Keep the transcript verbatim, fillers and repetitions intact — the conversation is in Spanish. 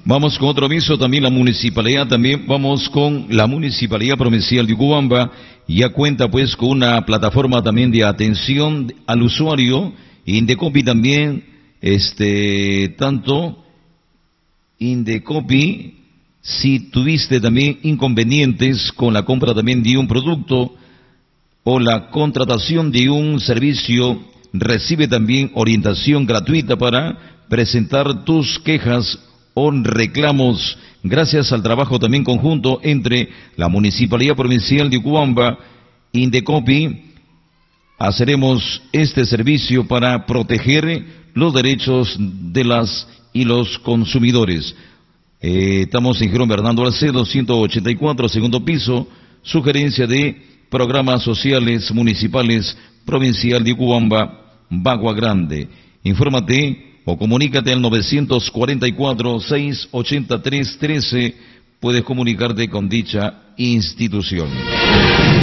Vamos con otro aviso, también la municipalidad, también vamos con la municipalidad provincial de Ucubamba, ya cuenta pues con una plataforma también de atención al usuario, Indecopi también, este, tanto Indecopi, si tuviste también inconvenientes con la compra también de un producto o la contratación de un servicio, recibe también orientación gratuita para presentar tus quejas o reclamos, gracias al trabajo también conjunto entre la Municipalidad Provincial de Ucubamba, Indecopi. Haceremos este servicio para proteger los derechos de las y los consumidores. Eh, estamos en Jerón Bernardo Alcedo, ciento ochenta y cuatro, segundo piso, sugerencia de programas sociales municipales provincial de Ucubamba, Bagua Grande. Infórmate o comunícate al novecientos cuarenta y cuatro, seiscientos ochenta y tres, trece. Puedes comunicarte con dicha institución.